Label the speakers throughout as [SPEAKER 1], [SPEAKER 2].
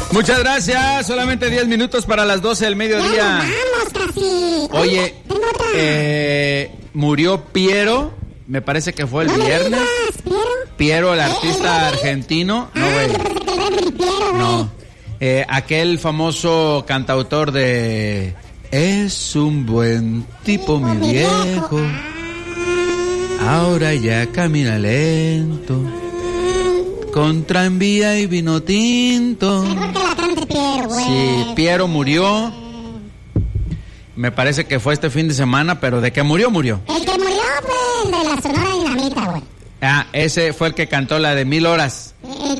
[SPEAKER 1] Muchas gracias. Solamente 10 minutos para las 12 del mediodía.
[SPEAKER 2] Vamos, casi.
[SPEAKER 1] Oye, murió Piero. Me parece que fue el viernes. Piero, el artista argentino. No, güey. No. Aquel famoso cantautor de... Es un buen tipo, mi viejo. Ahora ya camina lento. Con tranvía y vino tinto.
[SPEAKER 2] Mejor que la cante Piero, güey.
[SPEAKER 1] Sí, Piero murió. Me parece que fue este fin de semana, pero ¿de qué murió? Murió.
[SPEAKER 2] El que murió fue el de la Sonora Dinamita, güey.
[SPEAKER 1] Ah, ese fue el que cantó la de 1000 horas.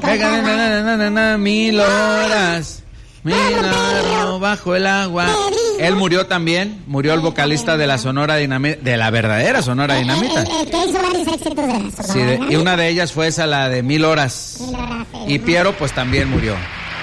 [SPEAKER 1] 1000 horas. 1000 horas bajo el agua. Él murió también. Murió el vocalista de la Sonora Dinamita, de la verdadera Sonora Dinamita.
[SPEAKER 2] El que hizo varios éxitos de la Sonora Dinamita.
[SPEAKER 1] Y una de ellas fue esa, la de 1000 horas. Y Piero pues también murió.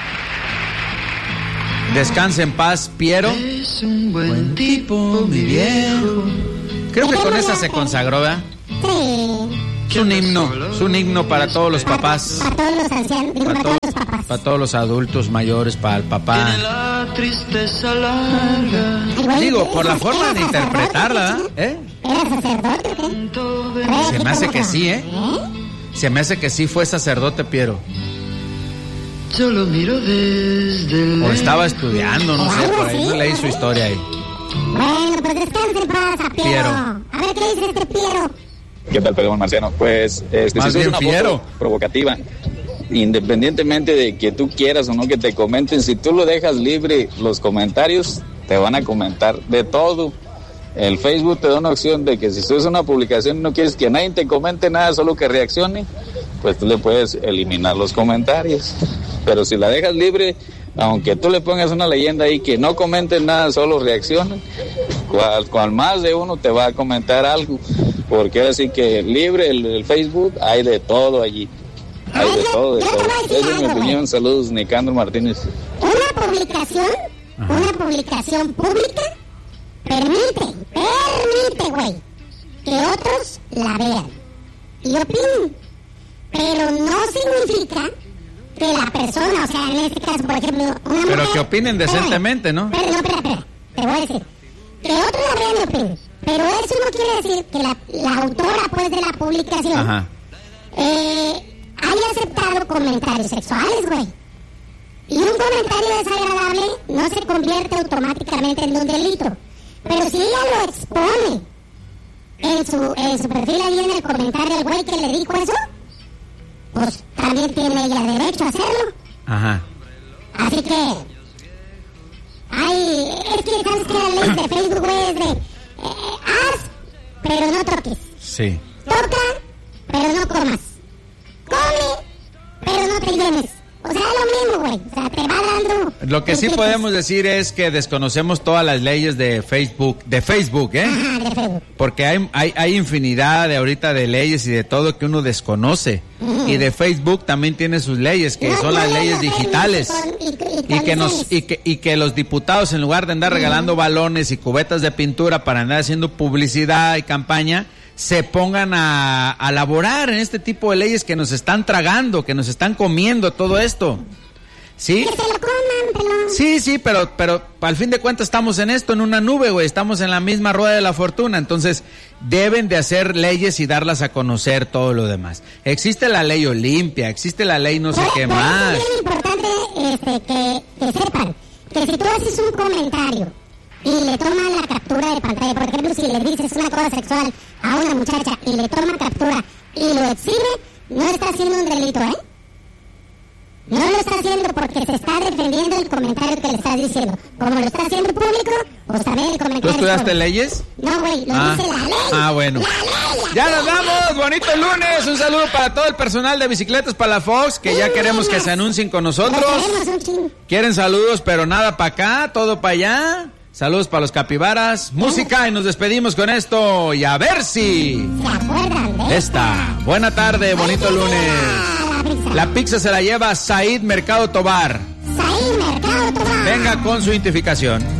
[SPEAKER 1] Descanse en paz, Piero.
[SPEAKER 3] Es un buen tipo, mi viejo.
[SPEAKER 1] Creo que con esa se consagró, ¿verdad?
[SPEAKER 2] Sí.
[SPEAKER 1] Es un himno para todos los papás.
[SPEAKER 2] Para todos los ancianos, para todos los papás.
[SPEAKER 1] Para todos los adultos mayores, para el papá.
[SPEAKER 3] Tiene la tristeza larga.
[SPEAKER 1] Digo, por la forma de interpretarla, ¿eh?
[SPEAKER 2] ¿Era sacerdote o qué?
[SPEAKER 1] Se me hace que sí, ¿eh? Se me hace que sí fue sacerdote, Piero.
[SPEAKER 3] Yo lo miro desde
[SPEAKER 1] o estaba estudiando, no sé, por ahí no leí su historia ahí.
[SPEAKER 2] Bueno, pues descanse en paz, Piero. A ver qué dice este Piero.
[SPEAKER 4] ¿Qué tal, Pelón Marciano? Pues,
[SPEAKER 1] más
[SPEAKER 4] si
[SPEAKER 1] bien
[SPEAKER 4] es una
[SPEAKER 1] Piero.
[SPEAKER 4] foto provocativa, independientemente de que tú quieras o no que te comenten, si tú lo dejas libre, los comentarios te van a comentar de todo. El Facebook te da una opción de que si subes una publicación y no quieres que nadie te comente nada, solo que reaccione, pues tú le puedes eliminar los comentarios. Pero si la dejas libre, aunque tú le pongas una leyenda ahí que no comenten nada, solo reaccionen, cual más de uno te va a comentar algo. Porque ahora sí que libre el Facebook, hay de todo allí. Hay de todo, de todo. Esa es mi opinión. Saludos, Nicandro Martínez.
[SPEAKER 2] Una publicación pública permite, güey, que otros la vean y opinen. Pero no significa que la persona, o sea, en este caso, por ejemplo, una mujer...
[SPEAKER 1] Pero que opinen decentemente, ¿no?
[SPEAKER 2] Espera, te voy a decir. Que otros la vean y opinen. Pero eso no quiere decir que la autora, pues, de la publicación haya aceptado comentarios sexuales, güey. Y un comentario desagradable no se convierte automáticamente en un delito. Pero si ella lo expone en su perfil ahí en el comentario, el güey que le dijo eso, pues también tiene ella derecho a hacerlo.
[SPEAKER 1] Ajá.
[SPEAKER 2] Así que... es que sabes que la ley de Facebook, güey, es de... haz, pero no toques.
[SPEAKER 1] Sí.
[SPEAKER 2] Toca, pero no comas. Come, pero no te llenes. O sea, lo mismo, güey. O sea, te va dando...
[SPEAKER 1] Lo que sí podemos decir es que desconocemos todas las leyes de Facebook, ¿eh?
[SPEAKER 2] Ajá, de Facebook.
[SPEAKER 1] Porque hay infinidad de ahorita de leyes y de todo que uno desconoce. Y de Facebook también tiene sus leyes, que son las leyes digitales. Y que los diputados, en lugar de andar regalando balones y cubetas de pintura para andar haciendo publicidad y campaña, se pongan a elaborar en este tipo de leyes que nos están tragando, que nos están comiendo todo esto. ¿Sí?
[SPEAKER 2] Que se lo coman, pelón.
[SPEAKER 1] Sí, pero al fin de cuentas estamos en esto, en una nube, güey, estamos en la misma rueda de la fortuna, entonces deben de hacer leyes y darlas a conocer todo lo demás. Existe la ley Olimpia, existe la ley no sé qué más.
[SPEAKER 2] Es bien importante que sepan que si tú haces un comentario y le toman la captura de pantalla, por ejemplo, si le dices una cosa sexual a una muchacha y le toma captura y lo exhibe, no está haciendo un delito, ¿eh? No lo está haciendo porque se está defendiendo el comentario que le estás diciendo. Como lo está haciendo público, pues también el comentario...
[SPEAKER 1] ¿Tú estudiaste leyes?
[SPEAKER 2] No, güey, lo dice la ley.
[SPEAKER 1] Bueno. Ya nos vamos, bonito lunes. Un saludo para todo el personal de Bicicletas Palafox, que ya queremos que se anuncien con nosotros. Quieren saludos, pero nada para acá, todo para allá. Saludos para los capibaras. Música y nos despedimos con esto. Y a ver si...
[SPEAKER 2] ¿Se acuerdan de
[SPEAKER 1] esta? Buena tarde, bonito lunes. La pizza se la lleva Said Mercado Tobar.
[SPEAKER 2] Said Mercado Tobar.
[SPEAKER 1] Venga con su identificación.